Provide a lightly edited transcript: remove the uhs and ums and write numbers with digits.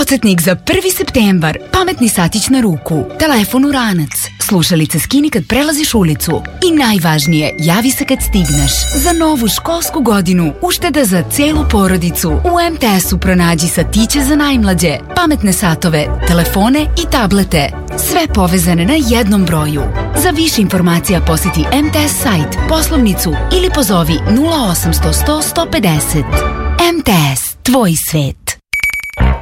Podsjetnik za 1. septembar. Pametni satić na ruku. Telefon u ranac. Slušalice skini kad prelaziš ulicu. I najvažnije, javi se kad stigneš. Za novu školsku godinu ušteda za celu porodicu. U MTS-u pronađi satiće za najmlađe, pametne satove, telefone i tablete. Sve povezane na jednom broju. Za više informacija posjeti MTS sajt, poslovnicu ili pozovi 0800 100 150. MTS, tvoj svet.